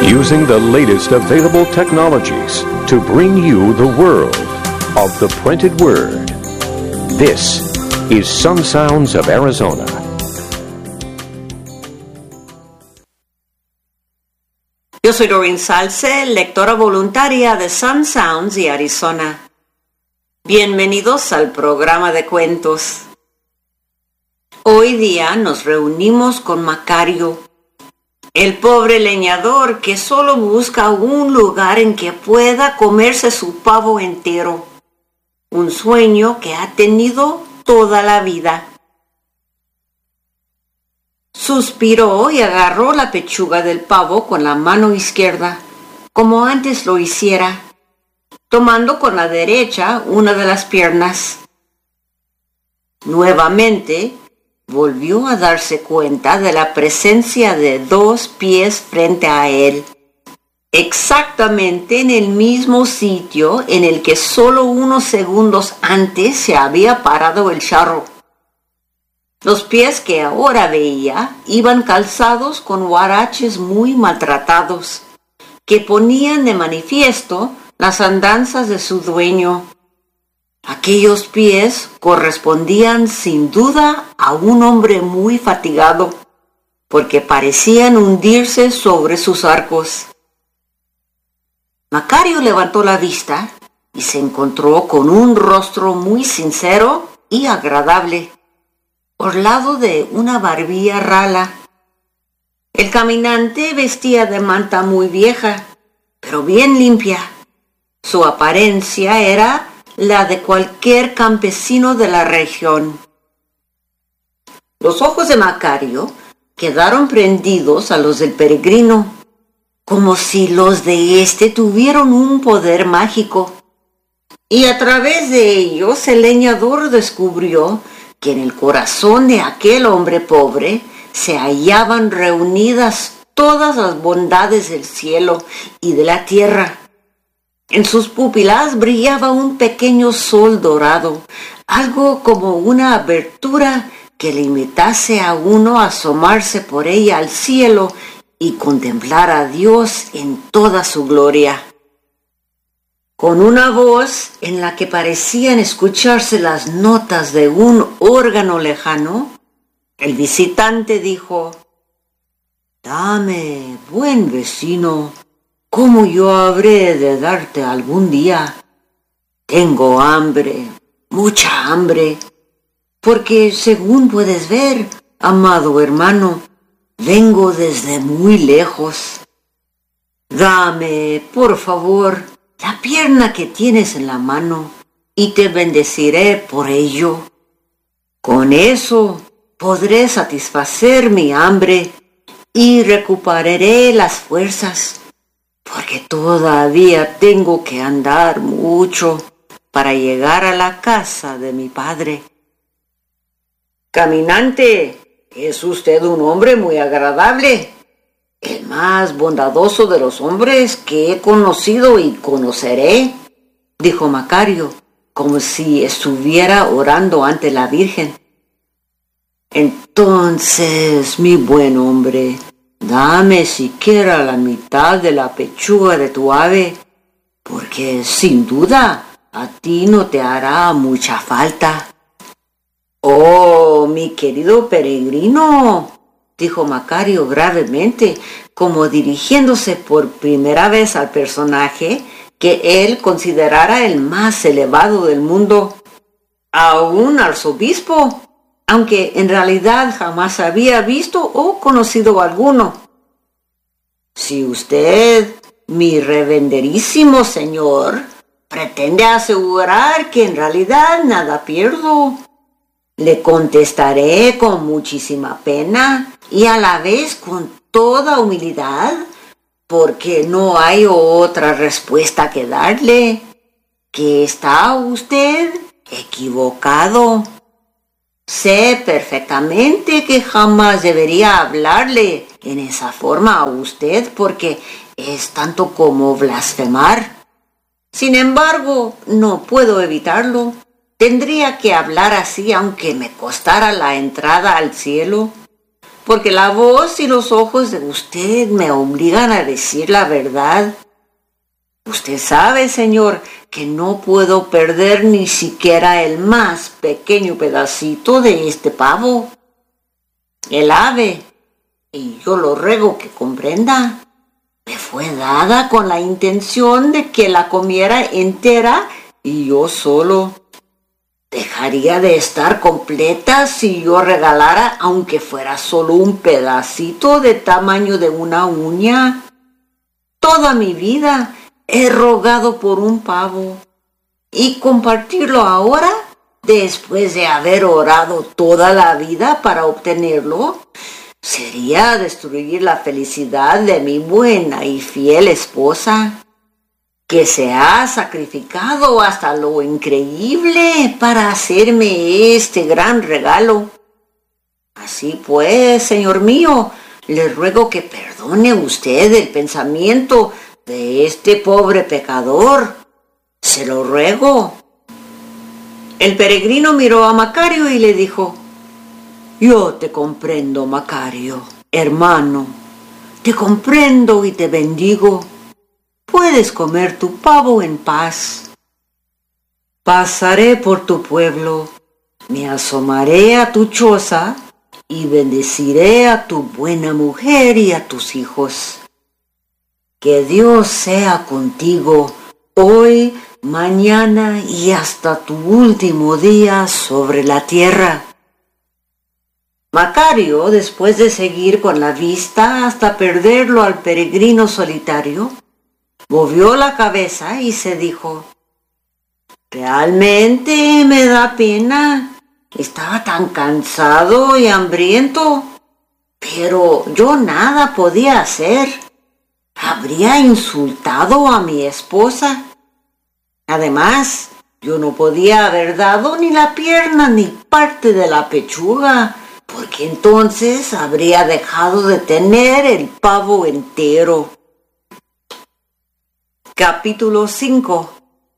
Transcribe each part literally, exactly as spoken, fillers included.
Using the latest available technologies to bring you the world of the printed word. This is Some Sounds of Arizona. Yo soy Doreen Salce, lectora voluntaria de Some Sounds y Arizona. Bienvenidos al programa de cuentos. Hoy día nos reunimos con Macario, el pobre leñador que solo busca un lugar en que pueda comerse su pavo entero, un sueño que ha tenido toda la vida. Suspiró y agarró la pechuga del pavo con la mano izquierda, como antes lo hiciera, tomando con la derecha una de las piernas. Nuevamente, volvió a darse cuenta de la presencia de dos pies frente a él, exactamente en el mismo sitio en el que solo unos segundos antes se había parado el charro. Los pies que ahora veía iban calzados con huaraches muy maltratados, que ponían de manifiesto las andanzas de su dueño. Aquellos pies correspondían sin duda a un hombre muy fatigado, porque parecían hundirse sobre sus arcos. Macario levantó la vista y se encontró con un rostro muy sincero y agradable, orlado de una barbilla rala. El caminante vestía de manta muy vieja, pero bien limpia. Su apariencia era la de cualquier campesino de la región. Los ojos de Macario quedaron prendidos a los del peregrino, como si los de éste tuvieran un poder mágico. Y a través de ellos el leñador descubrió que en el corazón de aquel hombre pobre se hallaban reunidas todas las bondades del cielo y de la tierra. En sus pupilas brillaba un pequeño sol dorado, algo como una abertura que le invitase a uno a asomarse por ella al cielo y contemplar a Dios en toda su gloria. Con una voz en la que parecían escucharse las notas de un órgano lejano, el visitante dijo: «Dame, buen vecino, ¿cómo yo habré de darte algún día? Tengo hambre, mucha hambre, porque según puedes ver, amado hermano, vengo desde muy lejos. Dame, por favor, la pierna que tienes en la mano, y te bendeciré por ello. Con eso podré satisfacer mi hambre y recuperaré las fuerzas, porque todavía tengo que andar mucho para llegar a la casa de mi padre». «Caminante, es usted un hombre muy agradable, el más bondadoso de los hombres que he conocido y conoceré», dijo Macario, como si estuviera orando ante la Virgen. «Entonces, mi buen hombre, dame siquiera la mitad de la pechuga de tu ave, porque sin duda a ti no te hará mucha falta». «Oh, mi querido peregrino», dijo Macario gravemente, como dirigiéndose por primera vez al personaje que él considerara el más elevado del mundo, a un arzobispo, aunque en realidad jamás había visto o conocido alguno. «Si usted, mi reverenderísimo señor, pretende asegurar que en realidad nada pierdo, le contestaré con muchísima pena y a la vez con toda humildad, porque no hay otra respuesta que darle, que está usted equivocado. Sé perfectamente que jamás debería hablarle en esa forma a usted, porque es tanto como blasfemar. Sin embargo, no puedo evitarlo. Tendría que hablar así aunque me costara la entrada al cielo. porque la voz y los ojos de usted me obligan a decir la verdad. Usted sabe, señor, que no puedo perder ni siquiera el más pequeño pedacito de este pavo. El ave, y yo lo ruego que comprenda, me fue dada con la intención de que la comiera entera y yo solo. Dejaría de estar completa si yo regalara, aunque fuera solo un pedacito de tamaño de una uña. Toda mi vida he rogado por un pavo, y compartirlo ahora, después de haber orado toda la vida para obtenerlo, sería destruir la felicidad de mi buena y fiel esposa, que se ha sacrificado hasta lo increíble para hacerme este gran regalo. Así pues, señor mío, le ruego que perdone usted el pensamiento de este pobre pecador. Se lo ruego. El peregrino miró a Macario y le dijo: yo te comprendo, Macario, hermano, te comprendo y te bendigo. Puedes comer tu pavo en paz. Pasaré por tu pueblo, me asomaré a tu choza y bendeciré a tu buena mujer y a tus hijos. Que Dios sea contigo hoy, mañana y hasta tu último día sobre la tierra. Macario, después de seguir con la vista hasta perderlo al peregrino solitario, movió la cabeza y se dijo: realmente me da pena. Estaba tan cansado y hambriento, pero yo nada podía hacer. Habría insultado a mi esposa. Además, yo no podía haber dado ni la pierna ni parte de la pechuga, porque entonces habría dejado de tener el pavo entero. Capítulo cinco.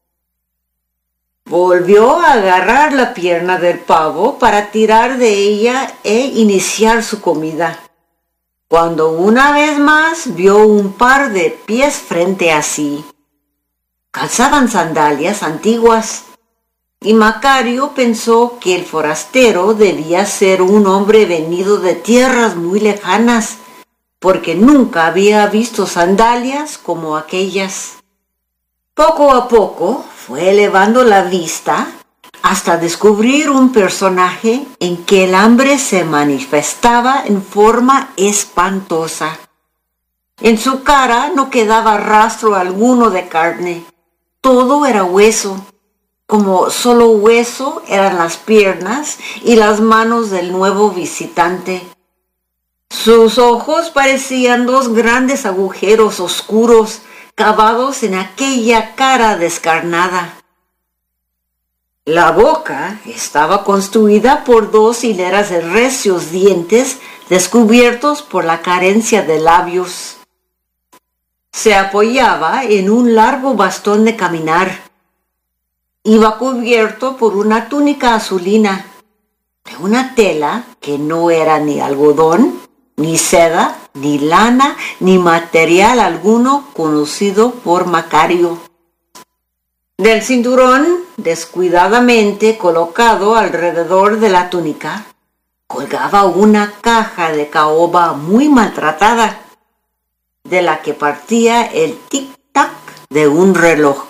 Volvió a agarrar la pierna del pavo para tirar de ella e iniciar su comida, cuando una vez más vio un par de pies frente a sí. Calzaban sandalias antiguas, y Macario pensó que el forastero debía ser un hombre venido de tierras muy lejanas, porque nunca había visto sandalias como aquellas. Poco a poco fue elevando la vista hasta descubrir un personaje en que el hambre se manifestaba en forma espantosa. En su cara no quedaba rastro alguno de carne, todo era hueso, como solo hueso eran las piernas y las manos del nuevo visitante. Sus ojos parecían dos grandes agujeros oscuros cavados en aquella cara descarnada. La boca estaba construida por dos hileras de recios dientes descubiertos por la carencia de labios. Se apoyaba en un largo bastón de caminar. Iba cubierto por una túnica azulina, de una tela que no era ni algodón, ni seda, ni lana, ni material alguno conocido por Macario. Del cinturón, descuidadamente colocado alrededor de la túnica, colgaba una caja de caoba muy maltratada, de la que partía el tic-tac de un reloj.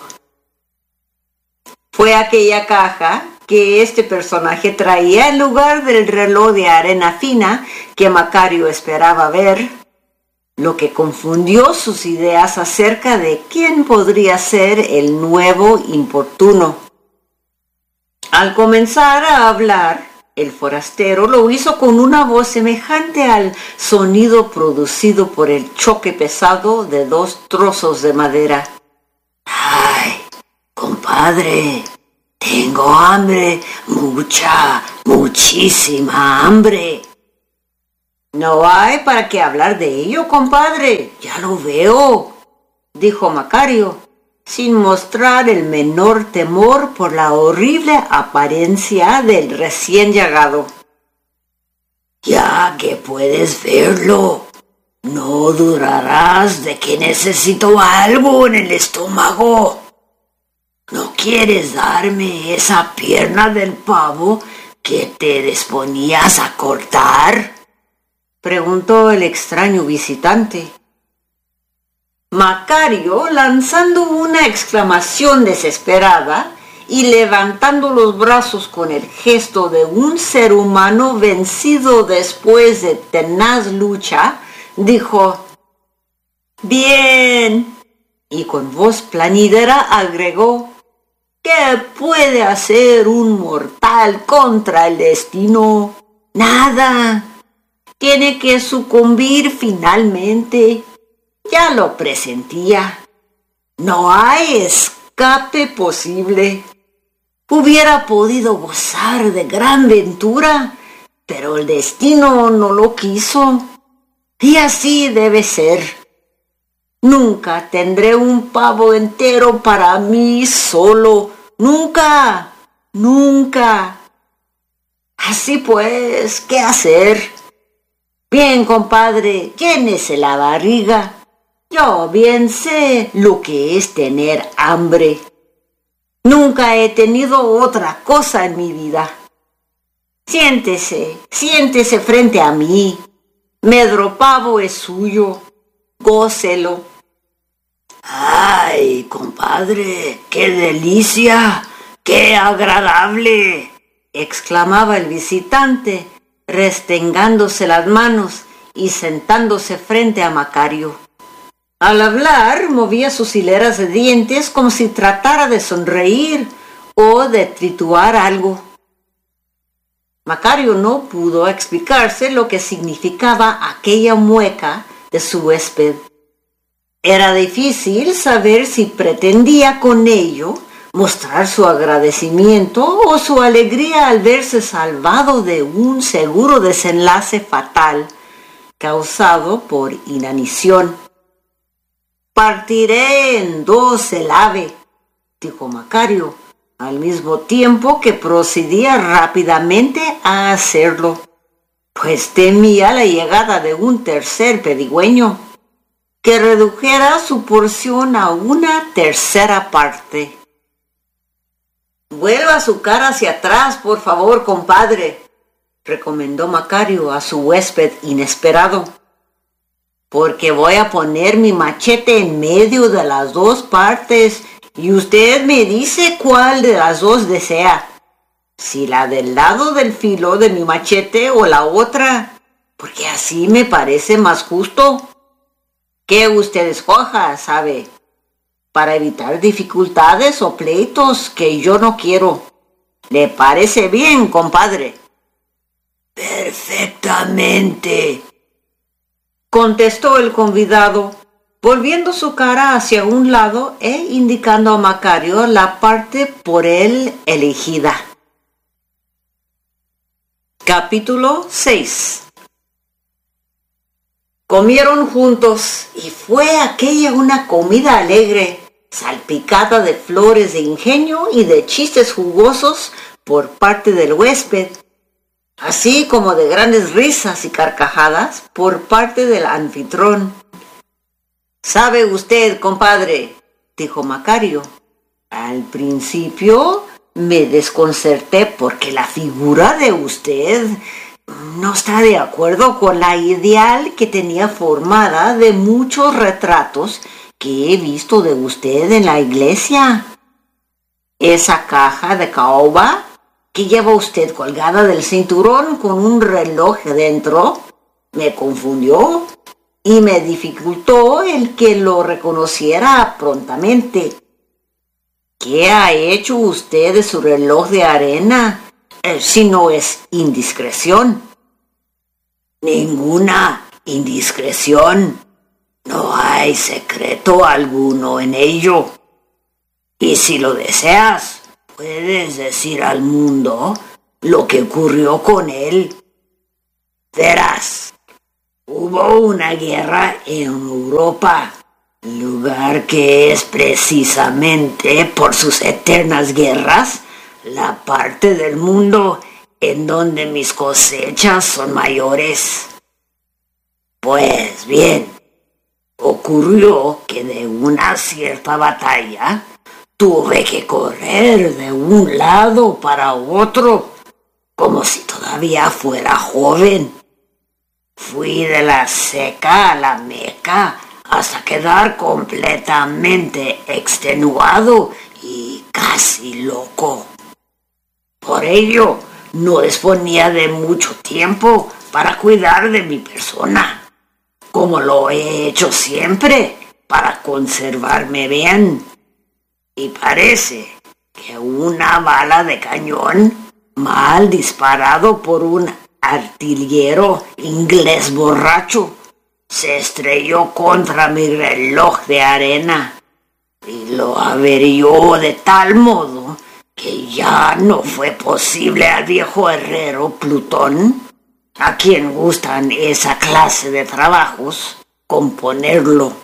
Fue aquella caja que este personaje traía en lugar del reloj de arena fina que Macario esperaba ver, lo que confundió sus ideas acerca de quién podría ser el nuevo importuno. Al comenzar a hablar, el forastero lo hizo con una voz semejante al sonido producido por el choque pesado de dos trozos de madera. ¡Ay, compadre! Tengo hambre, mucha, muchísima hambre. No hay para qué hablar de ello, compadre, ya lo veo, dijo Macario, sin mostrar el menor temor por la horrible apariencia del recién llegado. Ya que puedes verlo, no durarás de que necesito algo en el estómago. ¿No quieres darme esa pierna del pavo que te disponías a cortar?, preguntó el extraño visitante. Macario, lanzando una exclamación desesperada y levantando los brazos con el gesto de un ser humano vencido después de tenaz lucha, dijo: «Bien», y con voz plañidera agregó: «¿Qué puede hacer un mortal contra el destino? Nada. Tiene que sucumbir finalmente. Ya lo presentía. No hay escape posible. Hubiera podido gozar de gran ventura, pero el destino no lo quiso. Y así debe ser. Nunca tendré un pavo entero para mí solo. Nunca, nunca. Así pues, ¿qué hacer? Bien, compadre, llénese la barriga. Yo bien sé lo que es tener hambre. Nunca he tenido otra cosa en mi vida. Siéntese, siéntese frente a mí. Medro pavo es suyo. Gócelo». «¡Ay, compadre! ¡Qué delicia! ¡Qué agradable!», exclamaba el visitante, restengándose las manos y sentándose frente a Macario. Al hablar, movía sus hileras de dientes como si tratara de sonreír o de triturar algo. Macario no pudo explicarse lo que significaba aquella mueca de su huésped. Era difícil saber si pretendía con ello mostrar su agradecimiento o su alegría al verse salvado de un seguro desenlace fatal causado por inanición. «Partiré en dos el ave», dijo Macario, al mismo tiempo que procedía rápidamente a hacerlo, pues temía la llegada de un tercer pedigüeño que redujera su porción a una tercera parte. «Vuelva su cara hacia atrás, por favor, compadre», recomendó Macario a su huésped inesperado, «porque voy a poner mi machete en medio de las dos partes y usted me dice cuál de las dos desea, si la del lado del filo de mi machete o la otra, porque así me parece más justo. Que usted escoja, ¿sabe?, para evitar dificultades o pleitos que yo no quiero. ¿Le parece bien, compadre?» «Perfectamente», contestó el convidado, volviendo su cara hacia un lado e indicando a Macario la parte por él elegida. Capítulo seis. Comieron juntos y fue aquella una comida alegre, salpicada de flores de ingenio y de chistes jugosos por parte del huésped, así como de grandes risas y carcajadas por parte del anfitrión. «¿Sabe usted, compadre?», dijo Macario, «al principio me desconcerté porque la figura de usted no está de acuerdo con la ideal que tenía formada de muchos retratos que he visto de usted en la iglesia. Esa caja de caoba que lleva usted colgada del cinturón con un reloj dentro me confundió y me dificultó el que lo reconociera prontamente. ¿Qué ha hecho usted de su reloj de arena, eh, si no es indiscreción?» «Ninguna indiscreción. No hay secreto alguno en ello. Y si lo deseas, puedes decir al mundo lo que ocurrió con él. Verás, hubo una guerra en Europa, lugar que es precisamente por sus eternas guerras la parte del mundo en donde mis cosechas son mayores. Pues bien, ocurrió que de una cierta batalla tuve que correr de un lado para otro, como si todavía fuera joven. Fui de la seca a la meca hasta quedar completamente extenuado y casi loco. Por ello, no disponía de mucho tiempo para cuidar de mi persona, como lo he hecho siempre para conservarme bien. Y parece que una bala de cañón mal disparado por un artillero inglés borracho se estrelló contra mi reloj de arena y lo averió de tal modo que ya no fue posible al viejo herrero Plutón, a quien gustan esa clase de trabajos, componerlo.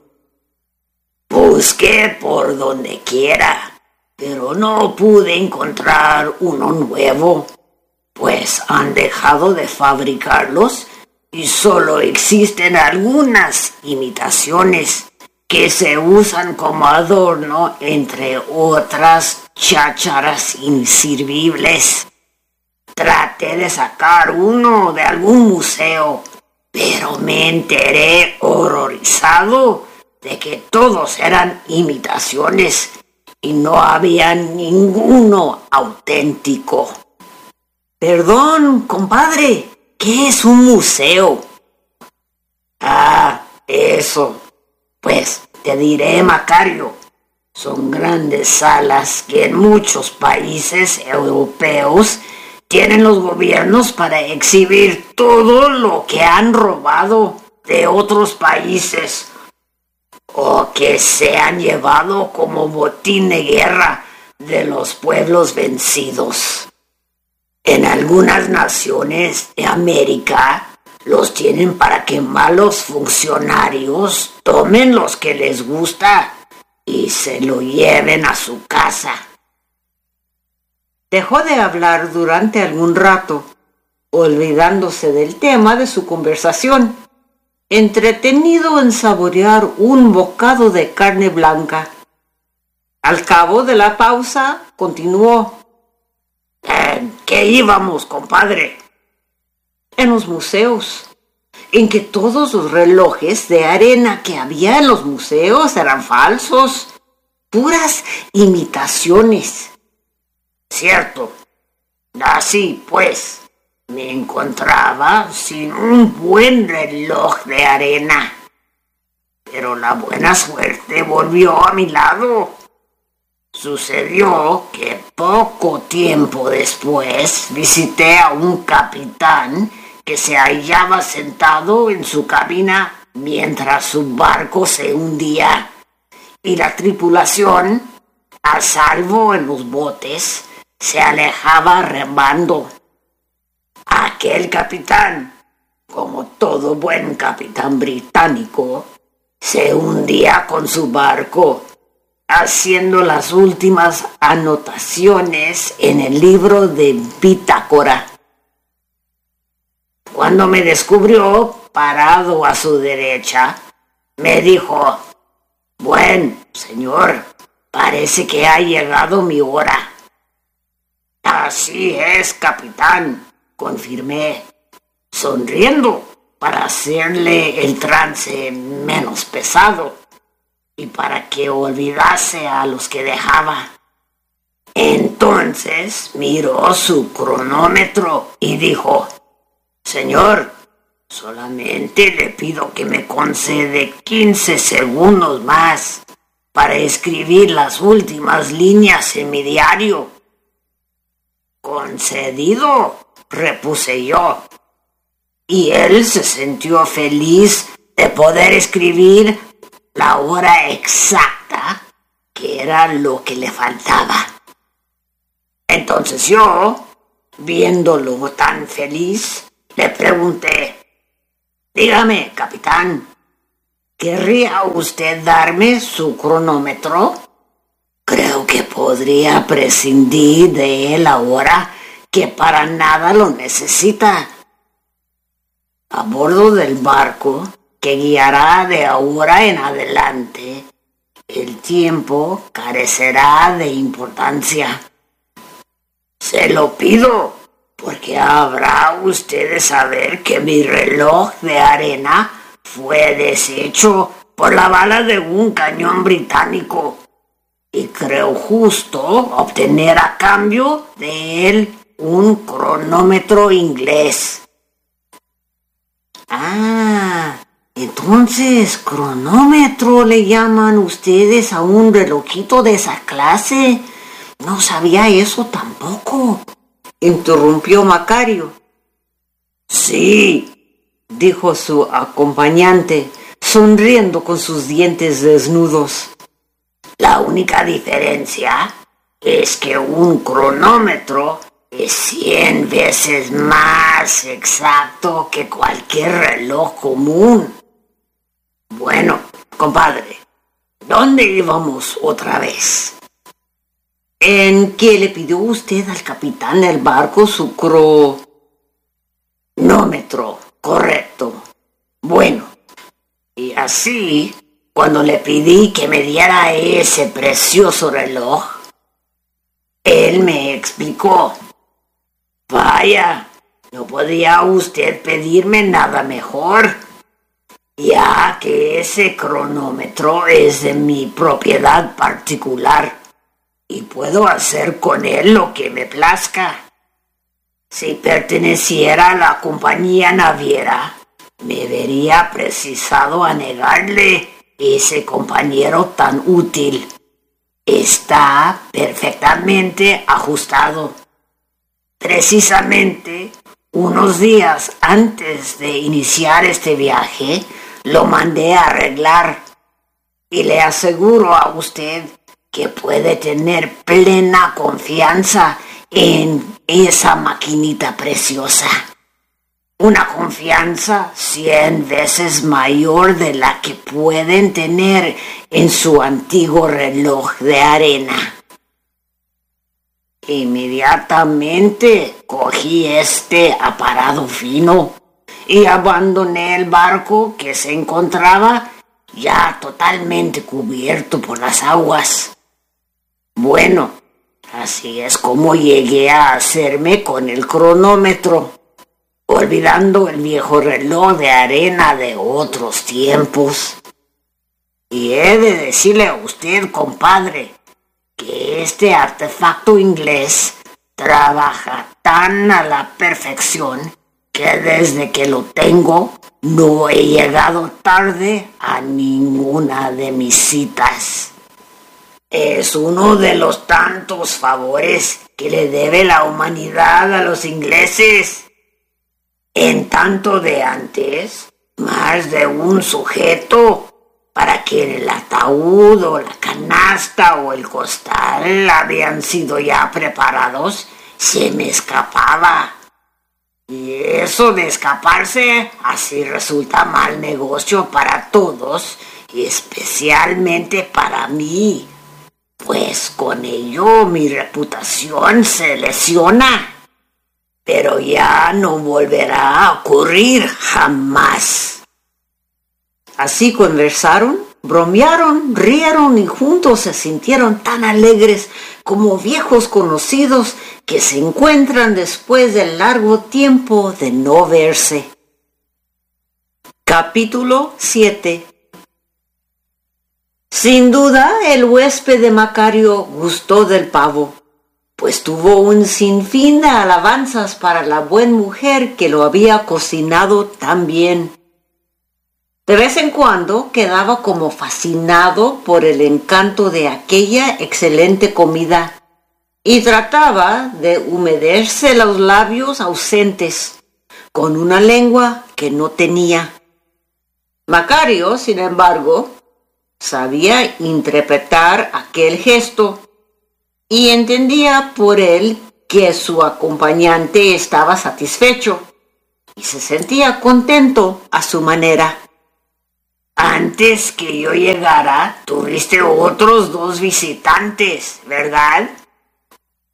Busqué por donde quiera, pero no pude encontrar uno nuevo, pues han dejado de fabricarlos y solo existen algunas imitaciones que se usan como adorno entre otras chácharas inservibles. Traté de sacar uno de algún museo, pero me enteré horrorizado de que todos eran imitaciones y no había ninguno auténtico. Perdón, compadre, ¿qué es un museo? Ah, eso. Pues te diré, Macario, son grandes salas que en muchos países europeos tienen los gobiernos para exhibir todo lo que han robado de otros países o que se han llevado como botín de guerra de los pueblos vencidos. En algunas naciones de América los tienen para que malos funcionarios tomen los que les gusta y se lo lleven a su casa. Dejó de hablar durante algún rato, olvidándose del tema de su conversación, entretenido en saborear un bocado de carne blanca. Al cabo de la pausa, continuó. ¿En qué íbamos, compadre? En los museos, en que todos los relojes de arena que había en los museos eran falsos, puras imitaciones. Cierto, así pues, me encontraba sin un buen reloj de arena, pero la buena suerte volvió a mi lado. Sucedió que poco tiempo después visité a un capitán que se hallaba sentado en su cabina mientras su barco se hundía y la tripulación, a salvo en los botes, se alejaba remando. Aquel capitán, como todo buen capitán británico, se hundía con su barco, haciendo las últimas anotaciones en el libro de bitácora. Cuando me descubrió parado a su derecha, me dijo: «Buen señor, parece que ha llegado mi hora». «Así es, capitán», confirmé, sonriendo para hacerle el trance menos pesado y para que olvidase a los que dejaba. Entonces miró su cronómetro y dijo: «Señor, solamente le pido que me concede quince segundos más para escribir las últimas líneas en mi diario». «Concedido», repuse yo, y él se sintió feliz de poder escribir la hora exacta, que era lo que le faltaba. Entonces yo, viéndolo tan feliz, le pregunté: «Dígame, capitán, ¿querría usted darme su cronómetro? Creo que podría prescindir de él ahora que para nada lo necesita. A bordo del barco que guiará de ahora en adelante, el tiempo carecerá de importancia. Se lo pido, porque habrá usted de saber que mi reloj de arena fue deshecho por la bala de un cañón británico y creo justo obtener a cambio de él un cronómetro inglés. Ah, entonces cronómetro le llaman ustedes a un relojito de esa clase. No sabía eso tampoco, interrumpió Macario. Sí, dijo su acompañante, sonriendo con sus dientes desnudos. La única diferencia es que un cronómetro es cien veces más exacto que cualquier reloj común. Bueno, compadre, ¿dónde íbamos otra vez? ¿En qué le pidió usted al capitán del barco su cronómetro? Correcto. Bueno, y así, cuando le pedí que me diera ese precioso reloj, él me explicó. Vaya, no podía usted pedirme nada mejor, ya que ese cronómetro es de mi propiedad particular y puedo hacer con él lo que me plazca. Si perteneciera a la compañía naviera, me vería precisado a negarle ese compañero tan útil. Está perfectamente ajustado. Precisamente unos días antes de iniciar este viaje, lo mandé a arreglar y le aseguro a usted que puede tener plena confianza en esa maquinita preciosa. Una confianza cien veces mayor de la que pueden tener en su antiguo reloj de arena. Inmediatamente cogí este aparado fino y abandoné el barco que se encontraba ya totalmente cubierto por las aguas. Bueno, así es como llegué a hacerme con el cronómetro, olvidando el viejo reloj de arena de otros tiempos. Y he de decirle a usted, compadre, que este artefacto inglés trabaja tan a la perfección que desde que lo tengo no he llegado tarde a ninguna de mis citas. Es uno de los tantos favores que le debe la humanidad a los ingleses. En tanto de antes, más de un sujeto, para que el ataúd o la canasta o el costal habían sido ya preparados, se me escapaba. Y eso de escaparse así resulta mal negocio para todos y especialmente para mí, pues con ello mi reputación se lesiona. Pero ya no volverá a ocurrir jamás. Así conversaron, bromearon, rieron y juntos se sintieron tan alegres como viejos conocidos que se encuentran después del largo tiempo de no verse. Capítulo siete. Sin duda, el huésped de Macario gustó del pavo, pues tuvo un sinfín de alabanzas para la buena mujer que lo había cocinado tan bien. De vez en cuando quedaba como fascinado por el encanto de aquella excelente comida y trataba de humedecerse los labios ausentes con una lengua que no tenía. Macario, sin embargo, sabía interpretar aquel gesto y entendía por él que su acompañante estaba satisfecho y se sentía contento a su manera. Antes que yo llegara, tuviste otros dos visitantes, ¿verdad?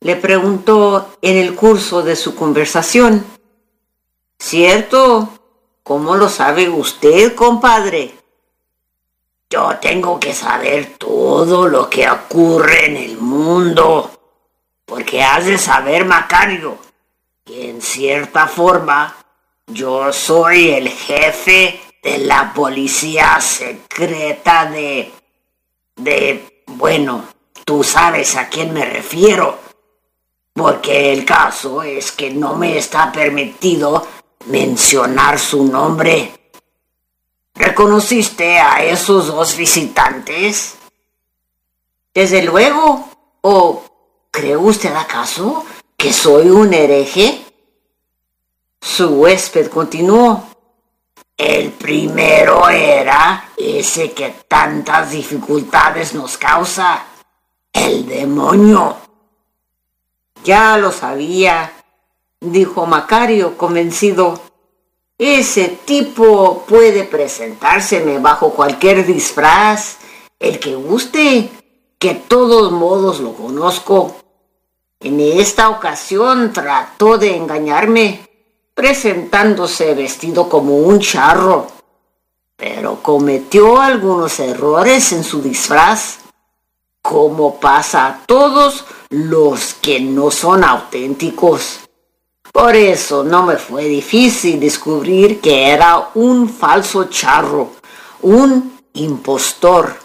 le preguntó en el curso de su conversación. ¿Cierto? ¿Cómo lo sabe usted, compadre? Yo tengo que saber todo lo que ocurre en el mundo, porque has de saber, Macario, que en cierta forma yo soy el jefe de la policía secreta de... de... bueno, tú sabes a quién me refiero, porque el caso es que no me está permitido mencionar su nombre. ¿Reconociste a esos dos visitantes? Desde luego. ¿O cree usted acaso que soy un hereje? Su huésped continuó. El primero era ese que tantas dificultades nos causa, el demonio. Ya lo sabía, dijo Macario convencido. Ese tipo puede presentárseme bajo cualquier disfraz, el que guste, que de todos modos lo conozco. En esta ocasión trató de engañarme, presentándose vestido como un charro, pero cometió algunos errores en su disfraz, como pasa a todos los que no son auténticos. Por eso no me fue difícil descubrir que era un falso charro, un impostor.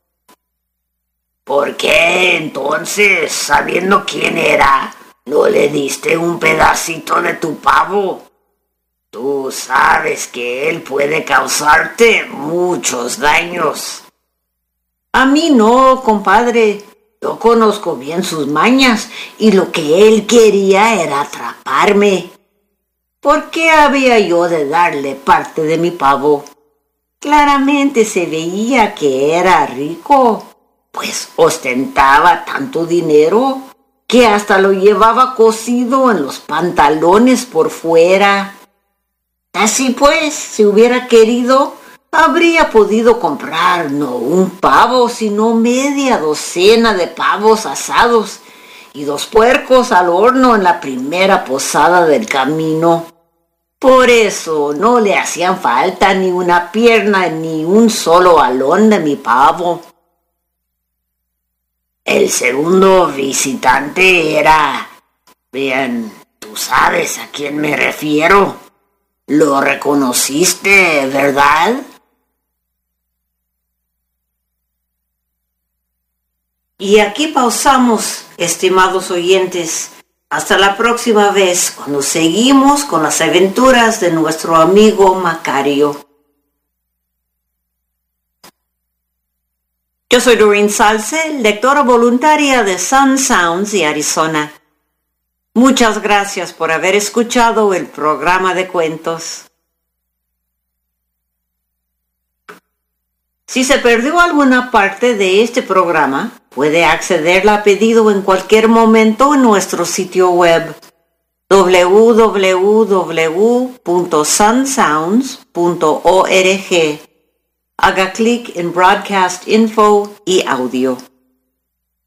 ¿Por qué entonces, sabiendo quién era, no le diste un pedacito de tu pavo? Tú sabes que él puede causarte muchos daños. A mí no, compadre. Yo conozco bien sus mañas y lo que él quería era atraparme. ¿Por qué había yo de darle parte de mi pavo? Claramente se veía que era rico, pues ostentaba tanto dinero que hasta lo llevaba cosido en los pantalones por fuera. Así pues, si hubiera querido, habría podido comprar no un pavo, sino media docena de pavos asados y dos puercos al horno en la primera posada del camino. Por eso no le hacían falta ni una pierna ni un solo alón de mi pavo. El segundo visitante era... Bien, tú sabes a quién me refiero. Lo reconociste, ¿verdad? Y aquí pausamos, estimados oyentes. Hasta la próxima vez, cuando seguimos con las aventuras de nuestro amigo Macario. Yo soy Doreen Salce, lectora voluntaria de Sun Sounds y Arizona. Muchas gracias por haber escuchado el programa de cuentos. Si se perdió alguna parte de este programa, puede accederla a pedido en cualquier momento en nuestro sitio web doble u doble u doble u punto sun sounds punto org. Haga clic en Broadcast Info y Audio.